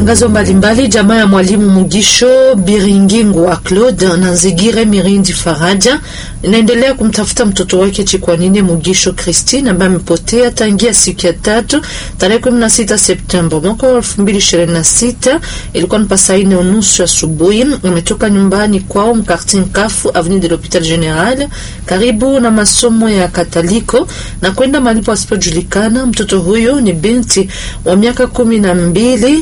matangazo mbalimbali. Jamaa ya mwalimu Mugisho Biringingu wa Claude na Nzigire Mirindi Faraja inaendelea kumtafuta mtoto wake Chikwanine Mugisho Christine ambaye amepotea tangia siku ya 3 tarehe 16 Septemba mwaka 2026. Ilikuwa ni saa 4:30 asubuhi. Ametoka nyumbani kwao mkartin Kafu avenue de l'Hôpital Général karibu na masomo ya Kataliko na kwenda malipo asipojulikana. Mtoto huyo ni binti wa miaka 12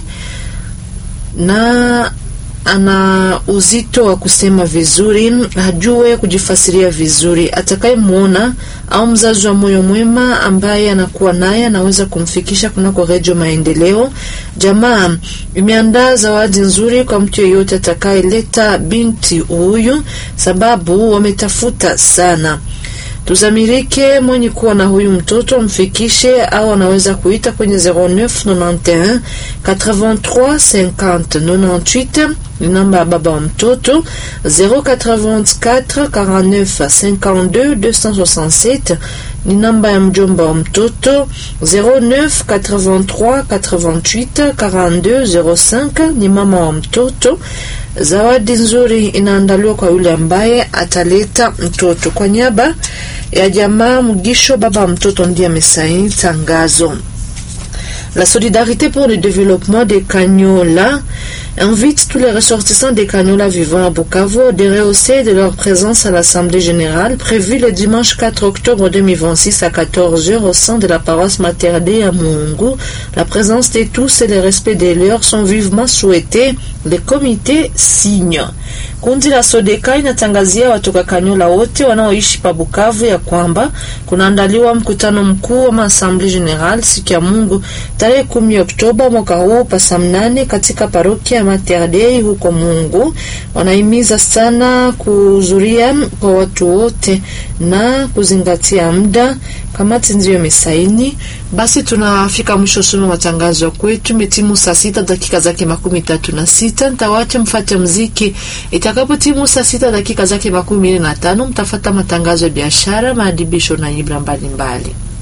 na ana uzito wa kusema vizuri, hajue kujifasiria vizuri. Atakayemuona au mzazi wa moyo mwema ambaye anakuwa naye anaweza kumfikisha kunako Radio Maendeleo. Jamaa imeandaa zawadi nzuri kwa mtu yeyote atakayeleta binti huyu, sababu wametafuta sana. Tuzamirike mwenye kuwa na huyu mtoto mfikishe, au anaweza kuita kwenye 0991 83 50 98 ni namba ya baba wa mtoto, 084 49 52 267 ni namba ya mjomba wa mtoto, 09 83 88 42 05 ni mama wa mtoto. Zawadi nzuri inaandaliwa kwa yule ambaye ataleta mtoto. Kwa niaba ya jamaa Mugisho, baba wa mtoto ndiye amesaini tangazo. La solidarité pour le développement des Cagnola invite tous les ressortissants des Cagnola vivant à Bukavu à rehausser de leur présence à l'Assemblée Générale prévue le dimanche 4 octobre 2026 à 14h au sein de la paroisse Mater Dei à Mungu. La présence de tous et le respect des leurs sont vivement souhaités. Le comité signe. Kundi la Sodeka inatangazia watoka Cagnola wote wanaoishi pa Bukavu ya kwamba kunaandaliwa mkutano mkuu wa Assemblée Générale siku ya Mungu tarehe 10 Oktoba mwaka huu pa saa 8 katika parokia Mater Dei huko Mungu. Wanahimiza sana kuhudhuria kwa watu wote na kuzingatia muda. Kamati ndio imesaini. Basi tunafika mwisho somo matangazo kwetu. Metimu saa 6 dakika zake 36. Nitawaacha mfuate muziki. Itakapotimu saa 6 dakika zake 45 mtafuata matangazo ya biashara, maadibisho na ibra mbalimbali.